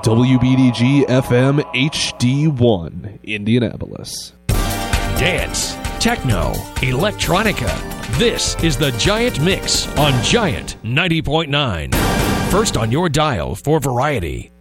WBDG FM HD1, Indianapolis. Dance, techno, electronica. This is the Giant Mix on Giant 90.9. First on your dial for variety.